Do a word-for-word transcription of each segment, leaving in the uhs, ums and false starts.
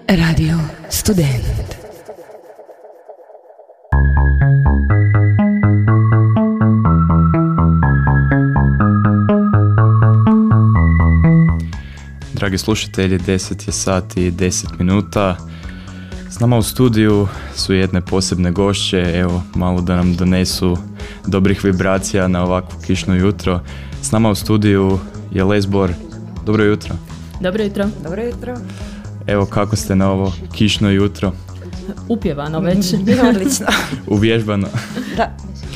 Radio Student. Dragi slušatelji, deset je sati i deset minuta. S nama u studiju su jedne posebne gošće, evo, malo da nam donesu dobrih vibracija na ovakvo kišno jutro. S nama u studiju je Les Bor. Dobro jutro. Dobro jutro. Dobro jutro. Evo, kako ste na ovo kišno jutro? Upjevano već. Odlično. Uvježbano. Da.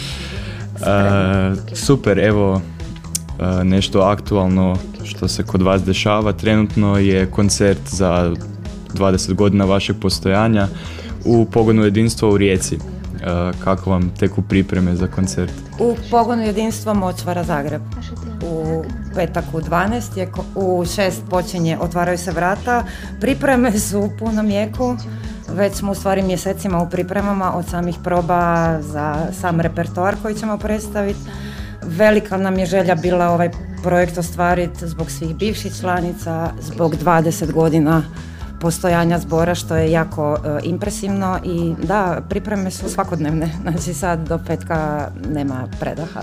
Uh, super, evo, uh, nešto aktualno što se kod vas dešava. Trenutno je koncert za dvadeset godina vašeg postojanja u Pogonu jedinstva u Rijeci. Uh, kako vam teku pripreme za koncert? U Pogonu jedinstva Močvara Zagreb. U petak u dvanaest, je, u šest počinje, otvaraju se vrata. Pripreme su u punom jeku. Već smo u stvari mjesecima u pripremama od samih proba za sam repertoar koji ćemo predstaviti. Velika nam je želja bila ovaj projekt ostvariti zbog svih bivših članica, zbog dvadeset godina postojanja zbora, što je jako uh, impresivno i da, pripreme su svakodnevne, znači sad do petka nema predaha.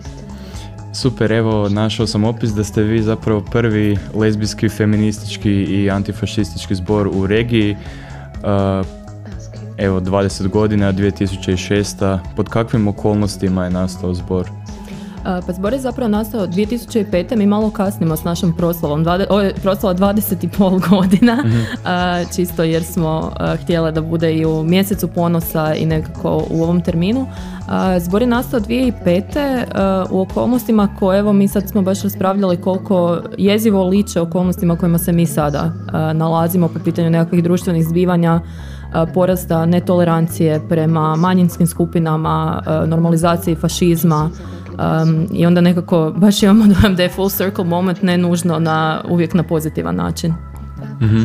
Super, evo, našao sam opis da ste vi zapravo prvi lezbijski, feministički i antifašistički zbor u regiji. Uh, evo, dvadeset godina, dvije tisuće šesta. Pod kakvim okolnostima je nastao zbor? Pa zbor je zapravo nastao dvije tisuće pete. Mi malo kasnimo s našom proslavom. Ovo je proslava dvadeset i pol godina, mm-hmm. uh, čisto jer smo uh, htjeli da bude i u mjesecu ponosa i nekako u ovom terminu. Uh, zbor je nastao dvije tisuće pete uh, u okolnostima koje, evo, mi sad smo baš raspravljali koliko jezivo liče okolnostima kojima se mi sada uh, nalazimo po pitanju nekakvih društvenih zbivanja, uh, porasta netolerancije prema manjinskim skupinama, uh, normalizaciji fašizma. Um, I onda nekako baš imamo dojam da je full circle moment, ne nužno na, uvijek na pozitivan način. Mm-hmm.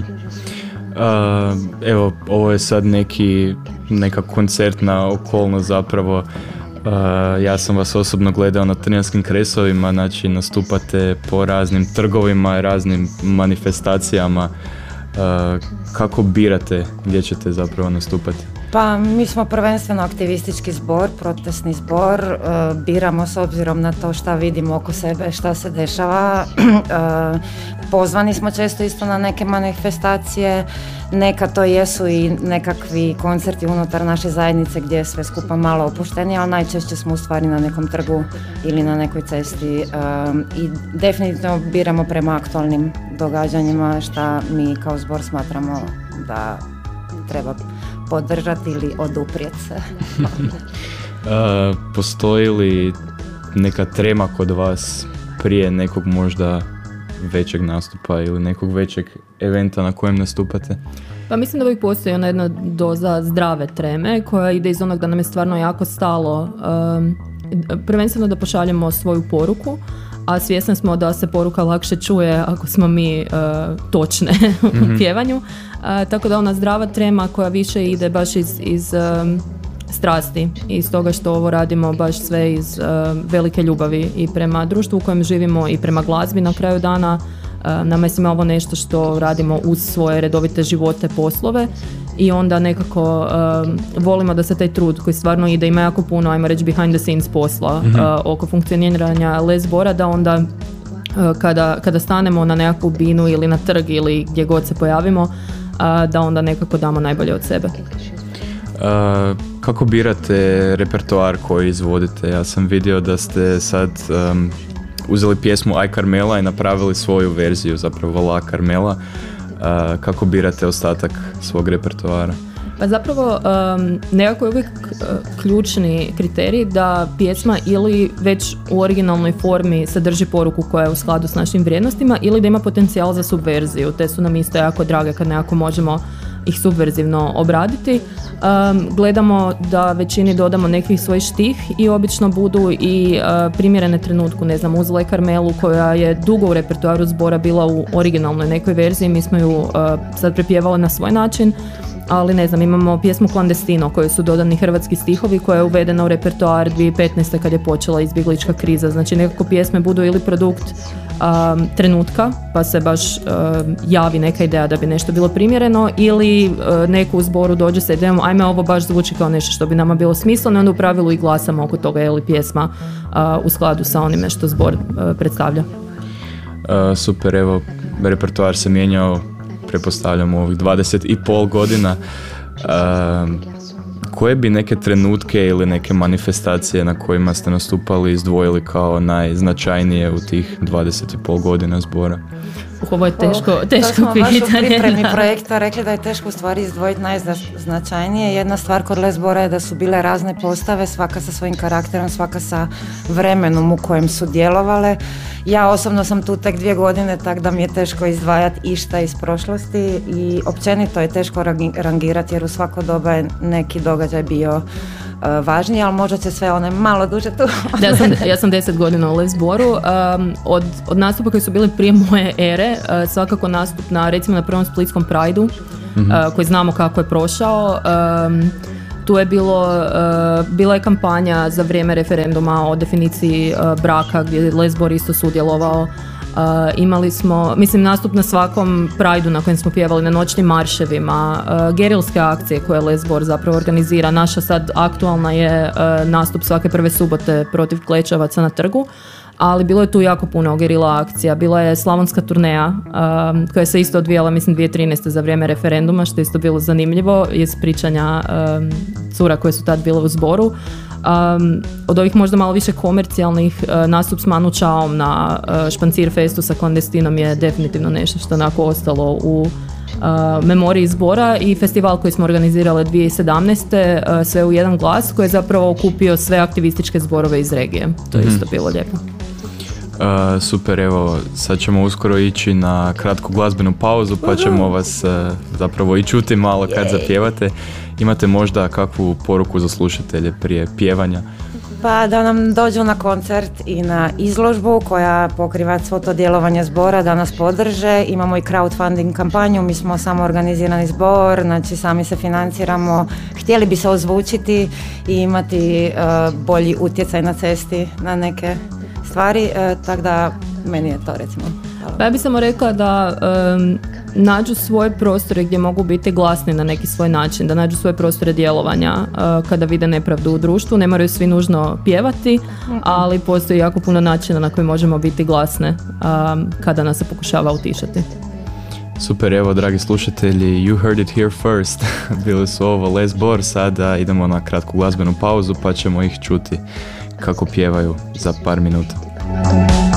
Uh, evo, ovo je sad neki, neka koncertna okolnost zapravo. Uh, ja sam vas osobno gledao na Trnjanskim kresovima, znači nastupate po raznim trgovima i raznim manifestacijama. Uh, kako birate gdje ćete zapravo nastupati? Pa mi smo prvenstveno aktivistički zbor, protestni zbor, e, biramo s obzirom na to šta vidimo oko sebe, šta se dešava. E, pozvani smo često isto na neke manifestacije, neka to jesu i nekakvi koncerti unutar naše zajednice gdje je sve skupa malo opuštenije, ali najčešće smo u stvari na nekom trgu ili na nekoj cesti e, i definitivno biramo prema aktualnim događanjima šta mi kao zbor smatramo da treba podržati ili oduprijeti se. uh, postoji li neka trema kod vas prije nekog možda većeg nastupa ili nekog većeg eventa na kojem nastupate? Pa mislim da uvijek postoji ona jedna doza zdrave treme koja ide iz onog da nam je stvarno jako stalo, um, prvenstveno da pošaljemo svoju poruku, a svjesni smo da se poruka lakše čuje ako smo mi uh, točne mm-hmm. u pjevanju. Uh, tako da ona zdrava trema koja više ide baš iz, iz um, strasti i iz toga što ovo radimo baš sve iz uh, velike ljubavi i prema društvu u kojem živimo i prema glazbi na kraju dana. Uh, nama je svima ovo nešto što radimo uz svoje redovite živote, poslove i onda nekako uh, volimo da se taj trud koji stvarno ide, ima jako puno, ajmo reći, behind the scenes posla mm-hmm. uh, oko funkcioniranja Les Zbora, da onda uh, kada, kada stanemo na nekakvu binu ili na trg ili gdje god se pojavimo, uh, da onda nekako damo najbolje od sebe. Uh, kako birate repertoar koji izvodite? Ja sam vidio da ste sad um, uzeli pjesmu Aj Karmela i napravili svoju verziju, zapravo La Karmela. Uh, kako birate ostatak svog repertoara? Pa zapravo um, nekako je uvijek uh, ključni kriterij da pjesma ili već u originalnoj formi sadrži poruku koja je u skladu s našim vrijednostima ili da ima potencijal za subverziju. Te su nam isto jako drage kad nekako možemo ih subverzivno obraditi. Um, gledamo da većini dodamo nekih svoj štih i obično budu i uh, primjerene trenutku, ne znam, uz Le Karmelu koja je dugo u repertoaru zbora bila u originalnoj nekoj verziji, mi smo ju uh, sad prepjevali na svoj način. ali ne znam, imamo pjesmu Clandestino kojoj su dodani hrvatski stihovi koja je uvedena u repertoar dvije tisuće petnaeste kad je počela izbjeglička kriza. Znači nekako pjesme budu ili produkt um, trenutka pa se baš um, javi neka ideja da bi nešto bilo primjereno ili uh, neko u zboru dođe sa idejom ajme ovo baš zvuči kao nešto što bi nama bilo smisleno i onda u pravilu i glasamo oko toga je li pjesma uh, u skladu sa onime što zbor uh, predstavlja. Uh, super, evo repertoar se mijenjao pretpostavljam u ovih dvadeset i pol godina. Uh, koje bi neke trenutke ili neke manifestacije na kojima ste nastupali izdvojili kao najznačajnije u tih dvadeset i pol godina zbora? Ovo je teško, oh, teško to smo pitanje. baš u pripremi projekta rekli da je teško u stvari izdvojiti najznačajnije. Jedna stvar kod Les Zbora je da su bile razne postave, svaka sa svojim karakterom, svaka sa vremenom u kojem su djelovale. Ja osobno sam tu tek dvije godine, tako da mi je teško izdvajati išta iz prošlosti i općenito je teško rangirati jer u svako doba je neki događaj bio uh, važniji, ali možda će sve one malo duže tu. Da, ja, sam, ja sam deset godina u Les Zboru. Um, od, od nastupa koji su bili prije moje ere, uh, svakako nastup na, recimo na prvom Splitskom Prideu, mm-hmm. uh, koji znamo kako je prošao. Um, Tu je bilo, uh, bila je kampanja za vrijeme referenduma o definiciji uh, braka gdje je Les Zbor isto sudjelovao. Uh, imali smo, mislim, nastup na svakom Prideu na kojem smo pjevali, na noćnim marševima, uh, gerilske akcije koje Les Zbor zapravo organizira. Naša sad aktualna je uh, nastup svake prve subote protiv klečavaca na trgu. Ali bilo je tu jako puno gerila akcija. Bila je slavonska turneja um, koja se isto odvijala, mislim, dvije tisuće trinaeste za vrijeme referenduma, što je isto bilo zanimljivo iz pričanja um, cura koje su tad bile u zboru. Um, od ovih možda malo više komercijalnih uh, nastup s Manu Chaom na uh, Špancir Festu sa Clandestinom je definitivno nešto što je onako ostalo u uh, memoriji zbora i festival koji smo organizirali dvije tisuće sedamnaeste. Uh, sve u jedan glas koji je zapravo okupio sve aktivističke zborove iz regije. To je isto bilo lijepo. Uh, super, evo, sad ćemo uskoro ići na kratku glazbenu pauzu pa ćemo vas uh, zapravo i čuti malo kad zapjevate. Imate možda kakvu poruku za slušatelje prije pjevanja? Pa da nam dođu na koncert i na izložbu koja pokriva svo to djelovanje zbora, da nas podrže. Imamo i crowdfunding kampanju, mi smo samo organizirani zbor, znači sami se financiramo. Htjeli bi se ozvučiti i imati uh, bolji utjecaj na cesti na neke stvari, uh, tako da meni je to recimo. Pa ja bih samo rekla da um, nađu svoje prostore gdje mogu biti glasni na neki svoj način, da nađu svoje prostore djelovanja uh, kada vide nepravdu u društvu. Ne moraju svi nužno pjevati, ali postoji jako puno načina na koji možemo biti glasne um, kada nas se pokušava utišati. Super, evo dragi slušatelji, you heard it here first. Bili su ovo Les Zbor, sada idemo na kratku glazbenu pauzu pa ćemo ih čuti kako pjevaju za par minuta.